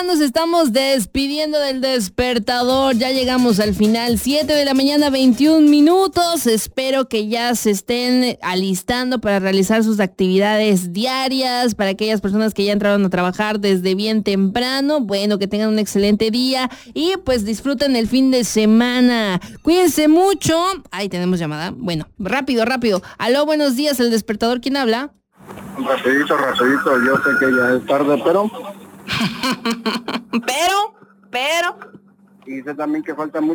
ya nos estamos despidiendo del despertador. Ya llegamos al final, 7 de la mañana, 21 minutos. Espero que ya se estén alistando para realizar sus actividades diarias. Para aquellas personas que ya entraron a trabajar desde bien temprano, bueno, que tengan un excelente día y pues disfruten el fin de semana. Cuídense mucho. Ahí tenemos llamada. Bueno, rápido. Aló, buenos días, el despertador. ¿Quién habla? Rapidito, yo sé que ya es tarde, pero... pero... Y sé también que falta mucho